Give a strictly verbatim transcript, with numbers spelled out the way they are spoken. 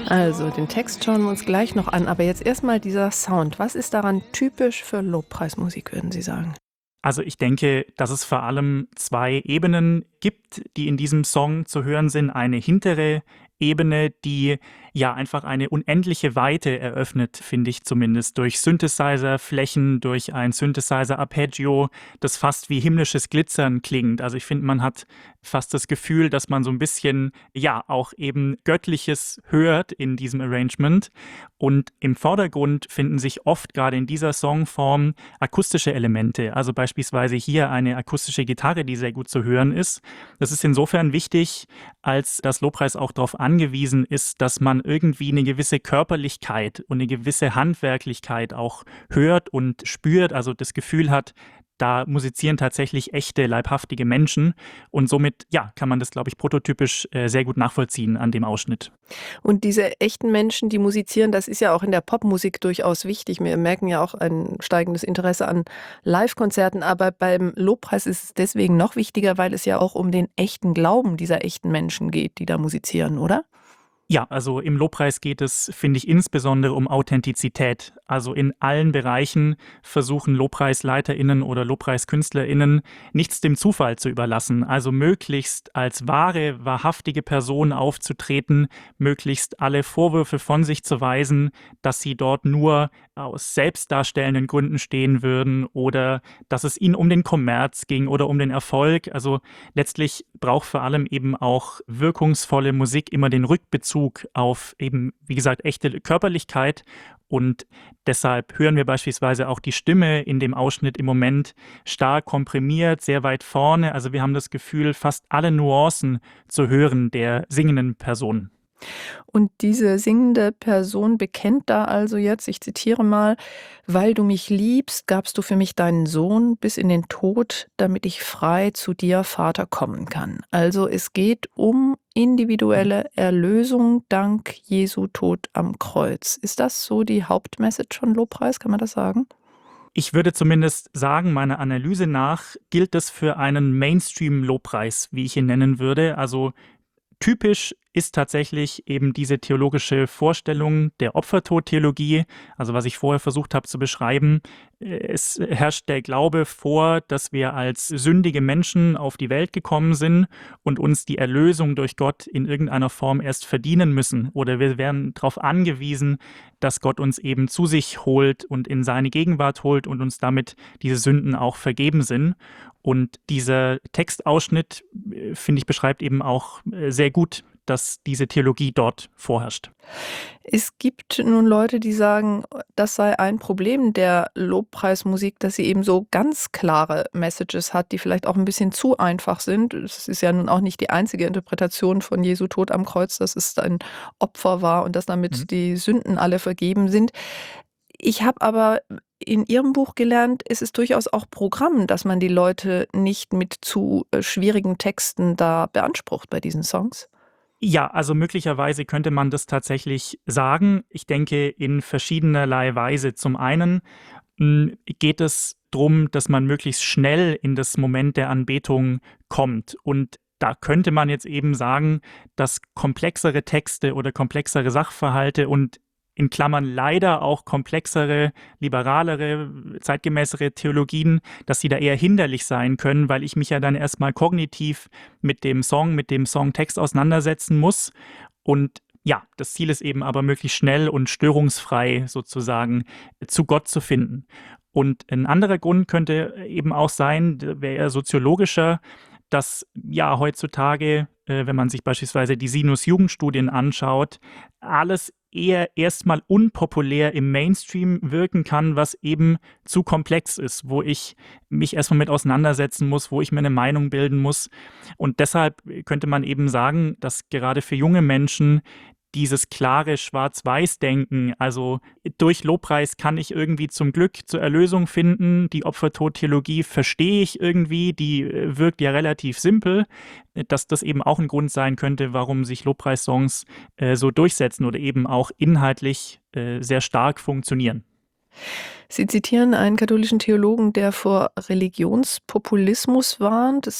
Also, den Text schauen wir uns gleich noch an, aber jetzt erstmal dieser Sound. Was ist daran typisch für Lobpreismusik, würden Sie sagen? Also ich denke, dass es vor allem zwei Ebenen gibt, die in diesem Song zu hören sind. Eine hintere Ebene, die ja einfach eine unendliche Weite eröffnet, finde ich zumindest, durch Synthesizer-Flächen, durch ein Synthesizer-Arpeggio, das fast wie himmlisches Glitzern klingt. Also ich finde, man hat fast das Gefühl, dass man so ein bisschen, ja, auch eben Göttliches hört in diesem Arrangement. Und im Vordergrund finden sich oft gerade in dieser Songform akustische Elemente. Also beispielsweise hier eine akustische Gitarre, die sehr gut zu hören ist. Das ist insofern wichtig, als dass Lobpreis auch darauf angewiesen ist, dass man irgendwie eine gewisse Körperlichkeit und eine gewisse Handwerklichkeit auch hört und spürt, also das Gefühl hat, da musizieren tatsächlich echte, leibhaftige Menschen und somit, ja, kann man das, glaube ich, prototypisch äh, sehr gut nachvollziehen an dem Ausschnitt. Und diese echten Menschen, die musizieren, das ist ja auch in der Popmusik durchaus wichtig. Wir merken ja auch ein steigendes Interesse an Live-Konzerten, aber beim Lobpreis ist es deswegen noch wichtiger, weil es ja auch um den echten Glauben dieser echten Menschen geht, die da musizieren, oder? Ja, also im Lobpreis geht es, finde ich, insbesondere um Authentizität. Also in allen Bereichen versuchen LobpreisleiterInnen oder LobpreiskünstlerInnen nichts dem Zufall zu überlassen. Also möglichst als wahre, wahrhaftige Person aufzutreten, möglichst alle Vorwürfe von sich zu weisen, dass sie dort nur aus selbstdarstellenden Gründen stehen würden oder dass es ihnen um den Kommerz ging oder um den Erfolg. Also letztlich braucht vor allem eben auch wirkungsvolle Musik immer den Rückbezug auf eben, wie gesagt, echte Körperlichkeit. Und deshalb hören wir beispielsweise auch die Stimme in dem Ausschnitt im Moment stark komprimiert, sehr weit vorne. Also wir haben das Gefühl, fast alle Nuancen zu hören der singenden Person. Und diese singende Person bekennt da also jetzt, ich zitiere mal: „Weil du mich liebst, gabst du für mich deinen Sohn bis in den Tod, damit ich frei zu dir, Vater, kommen kann.“ Also es geht um individuelle Erlösung dank Jesu Tod am Kreuz. Ist das so die Hauptmessage von Lobpreis? Kann man das sagen? Ich würde zumindest sagen, meiner Analyse nach gilt das für einen Mainstream-Lobpreis, wie ich ihn nennen würde. Also typisch ist tatsächlich eben diese theologische Vorstellung der Opfertodtheologie, also was ich vorher versucht habe zu beschreiben. Es herrscht der Glaube vor, dass wir als sündige Menschen auf die Welt gekommen sind und uns die Erlösung durch Gott in irgendeiner Form erst verdienen müssen. Oder wir werden darauf angewiesen, dass Gott uns eben zu sich holt und in seine Gegenwart holt und uns damit diese Sünden auch vergeben sind. Und dieser Textausschnitt, finde ich, beschreibt eben auch sehr gut, dass diese Theologie dort vorherrscht. Es gibt nun Leute, die sagen, das sei ein Problem der Lobpreismusik, dass sie eben so ganz klare Messages hat, die vielleicht auch ein bisschen zu einfach sind. Es ist ja nun auch nicht die einzige Interpretation von Jesu Tod am Kreuz, dass es ein Opfer war und dass Mhm. damit die Sünden alle vergeben sind. Ich habe aber in Ihrem Buch gelernt, ist es durchaus auch Programm, dass man die Leute nicht mit zu äh, schwierigen Texten da beansprucht bei diesen Songs. Ja, also möglicherweise könnte man das tatsächlich sagen. Ich denke in verschiedenerlei Weise. Zum einen mh, geht es darum, dass man möglichst schnell in das Moment der Anbetung kommt. Und da könnte man jetzt eben sagen, dass komplexere Texte oder komplexere Sachverhalte und in Klammern leider auch komplexere, liberalere, zeitgemäßere Theologien, dass sie da eher hinderlich sein können, weil ich mich ja dann erstmal kognitiv mit dem Song, mit dem Songtext auseinandersetzen muss. Und ja, das Ziel ist eben aber möglichst schnell und störungsfrei sozusagen zu Gott zu finden. Und ein anderer Grund könnte eben auch sein, der wäre eher soziologischer, dass ja heutzutage, äh, wenn man sich beispielsweise die Sinus-Jugendstudien anschaut, alles eher erstmal unpopulär im Mainstream wirken kann, was eben zu komplex ist, wo ich mich erstmal mit auseinandersetzen muss, wo ich mir eine Meinung bilden muss. Und deshalb könnte man eben sagen, dass gerade für junge Menschen dieses klare Schwarz-Weiß-Denken, also durch Lobpreis kann ich irgendwie zum Glück zur Erlösung finden, die Opfertod-Theologie verstehe ich irgendwie, die äh, wirkt ja relativ simpel, äh, dass das eben auch ein Grund sein könnte, warum sich Lobpreissongs äh, so durchsetzen oder eben auch inhaltlich äh, sehr stark funktionieren. Sie zitieren einen katholischen Theologen, der vor Religionspopulismus warnt. Es